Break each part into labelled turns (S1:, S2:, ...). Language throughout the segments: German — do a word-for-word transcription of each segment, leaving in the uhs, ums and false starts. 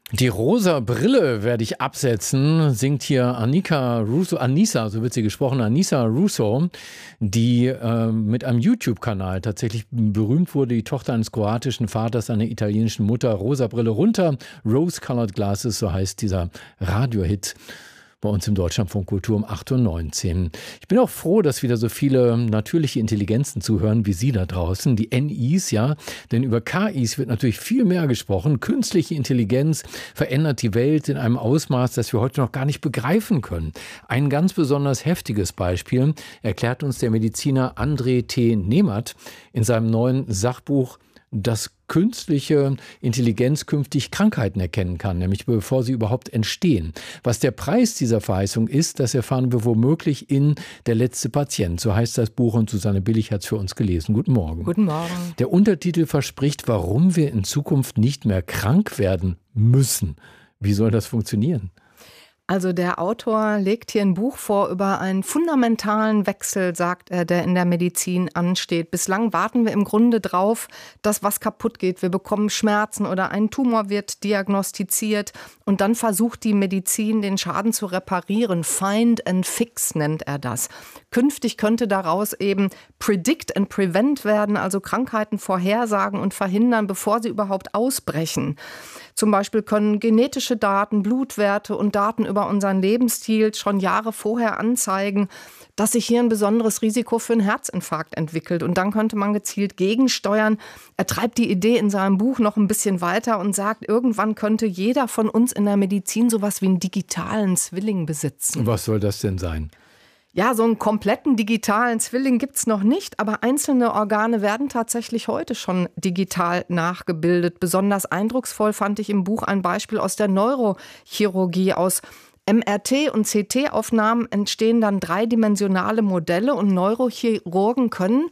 S1: Die rosa Brille werde ich absetzen, singt hier Annika Russo, Anissa, so wird sie gesprochen, Anissa Russo, die äh, mit einem YouTube-Kanal tatsächlich berühmt wurde, die Tochter eines kroatischen Vaters, einer italienischen Mutter. Rosa Brille runter, Rose-Colored Glasses, so heißt dieser Radiohit bei uns im Deutschlandfunk Kultur um acht Uhr neunzehn. Ich bin auch froh, dass wieder so viele natürliche Intelligenzen zuhören wie Sie da draußen, die N Is, ja, denn über K Is wird natürlich viel mehr gesprochen. Künstliche Intelligenz verändert die Welt in einem Ausmaß, das wir heute noch gar nicht begreifen können. Ein ganz besonders heftiges Beispiel erklärt uns der Mediziner André T. Nemert in seinem neuen Sachbuch, dass künstliche Intelligenz künftig Krankheiten erkennen kann, nämlich bevor sie überhaupt entstehen. Was der Preis dieser Verheißung ist, das erfahren wir womöglich in Der letzte Patient. So heißt das Buch und Susanne Billig hat es für uns gelesen. Guten Morgen.
S2: Guten Morgen.
S1: Der Untertitel verspricht, warum wir in Zukunft nicht mehr krank werden müssen. Wie soll das funktionieren?
S2: Also der Autor legt hier ein Buch vor über einen fundamentalen Wechsel, sagt er, der in der Medizin ansteht. Bislang warten wir im Grunde drauf, dass was kaputt geht. Wir bekommen Schmerzen oder ein Tumor wird diagnostiziert und dann versucht die Medizin, den Schaden zu reparieren. Find and fix nennt er das. Künftig könnte daraus eben predict and prevent werden, also Krankheiten vorhersagen und verhindern, bevor sie überhaupt ausbrechen. Zum Beispiel können genetische Daten, Blutwerte und Daten über unseren Lebensstil schon Jahre vorher anzeigen, dass sich hier ein besonderes Risiko für einen Herzinfarkt entwickelt. Und dann könnte man gezielt gegensteuern. Er treibt die Idee in seinem Buch noch ein bisschen weiter und sagt, irgendwann könnte jeder von uns in der Medizin sowas wie einen digitalen Zwilling besitzen.
S1: Was soll das denn sein?
S2: Ja, so einen kompletten digitalen Zwilling gibt's noch nicht, aber einzelne Organe werden tatsächlich heute schon digital nachgebildet. Besonders eindrucksvoll fand ich im Buch ein Beispiel aus der Neurochirurgie. Aus M R T- und C T-Aufnahmen entstehen dann dreidimensionale Modelle und Neurochirurgen können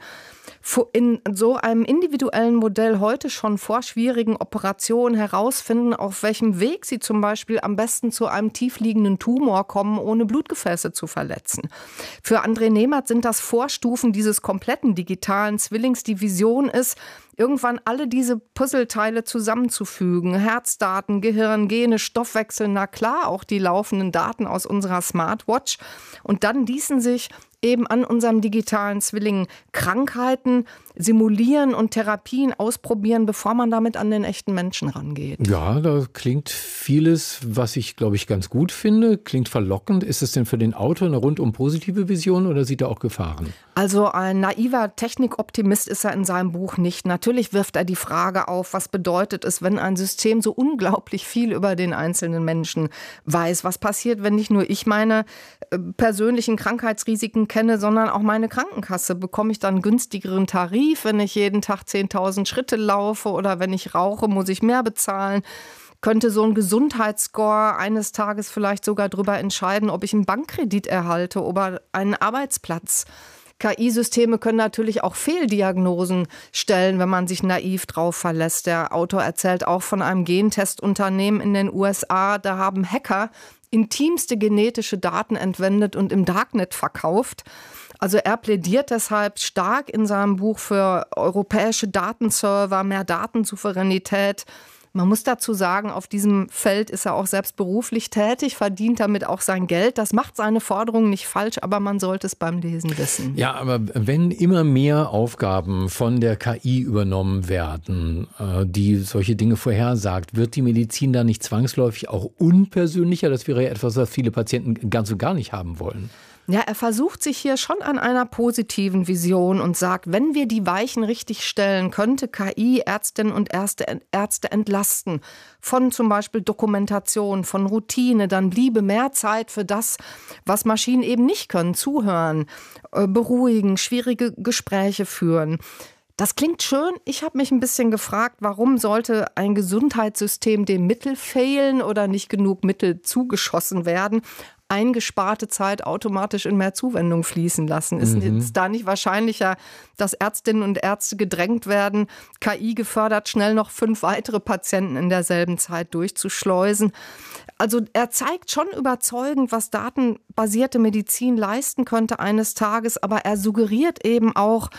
S2: in so einem individuellen Modell heute schon vor schwierigen Operationen herausfinden, auf welchem Weg sie zum Beispiel am besten zu einem tiefliegenden Tumor kommen, ohne Blutgefäße zu verletzen. Für André Nemert sind das Vorstufen dieses kompletten digitalen Zwillings. Die Vision ist, irgendwann alle diese Puzzleteile zusammenzufügen. Herzdaten, Gehirn, Gene, Stoffwechsel, na klar, auch die laufenden Daten aus unserer Smartwatch. Und dann ließen sich eben an unserem digitalen Zwilling Krankheiten simulieren und Therapien ausprobieren, bevor man damit an den echten Menschen rangeht.
S1: Ja, da klingt vieles, was ich, glaube ich, ganz gut finde. Klingt verlockend. Ist es denn für den Autor eine rundum positive Vision oder sieht er auch Gefahren?
S2: Also ein naiver Technikoptimist ist er in seinem Buch nicht. Natürlich wirft er die Frage auf, was bedeutet es, wenn ein System so unglaublich viel über den einzelnen Menschen weiß? Was passiert, wenn nicht nur ich meine äh, persönlichen Krankheitsrisiken kenne, sondern auch meine Krankenkasse? Bekomme ich dann günstigeren Tarif, wenn ich jeden Tag zehntausend Schritte laufe, oder wenn ich rauche, muss ich mehr bezahlen? Könnte so ein Gesundheitsscore eines Tages vielleicht sogar darüber entscheiden, ob ich einen Bankkredit erhalte oder einen Arbeitsplatz? K I-Systeme können natürlich auch Fehldiagnosen stellen, wenn man sich naiv drauf verlässt. Der Autor erzählt auch von einem Gentestunternehmen in den U S A. Da haben Hacker intimste genetische Daten entwendet und im Darknet verkauft. Also er plädiert deshalb stark in seinem Buch für europäische Datenserver, mehr Datensouveränität. Man muss dazu sagen, auf diesem Feld ist er auch selbst beruflich tätig, verdient damit auch sein Geld. Das macht seine Forderungen nicht falsch, aber man sollte es beim Lesen wissen.
S1: Ja, aber wenn immer mehr Aufgaben von der K I übernommen werden, die solche Dinge vorhersagt, wird die Medizin da nicht zwangsläufig auch unpersönlicher? Das wäre ja etwas, was viele Patienten ganz und gar nicht haben wollen.
S2: Ja, er versucht sich hier schon an einer positiven Vision und sagt, wenn wir die Weichen richtig stellen, könnte K I Ärztinnen und Ärzte, Ärzte entlasten von zum Beispiel Dokumentation, von Routine. Dann bliebe mehr Zeit für das, was Maschinen eben nicht können, zuhören, beruhigen, schwierige Gespräche führen. Das klingt schön. Ich habe mich ein bisschen gefragt, warum sollte ein Gesundheitssystem dem Mittel fehlen oder nicht genug Mittel zugeschossen werden? Eingesparte Zeit automatisch in mehr Zuwendung fließen lassen. Ist
S1: Mhm.
S2: es da nicht wahrscheinlicher, dass Ärztinnen und Ärzte gedrängt werden, K I gefördert, schnell noch fünf weitere Patienten in derselben Zeit durchzuschleusen? Also er zeigt schon überzeugend, was datenbasierte Medizin leisten könnte eines Tages, aber er suggeriert eben auch,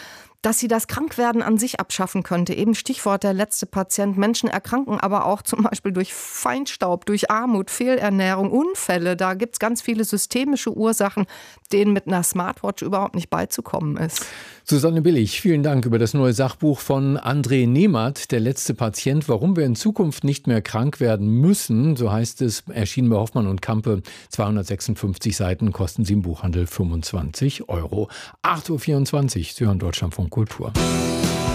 S2: dass sie das Krankwerden an sich abschaffen könnte. Eben Stichwort der letzte Patient. Menschen erkranken aber auch zum Beispiel durch Feinstaub, durch Armut, Fehlernährung, Unfälle. Da gibt es ganz viele systemische Ursachen, denen mit einer Smartwatch überhaupt nicht beizukommen ist.
S1: Susanne Billig, vielen Dank über das neue Sachbuch von André Nehmert, Der letzte Patient, warum wir in Zukunft nicht mehr krank werden müssen. So heißt es, erschienen bei Hoffmann und Campe, zweihundertsechsundfünfzig Seiten, kosten sie im Buchhandel fünfundzwanzig Euro. acht Uhr vierundzwanzig, Sie hören Deutschlandfunk Kultur.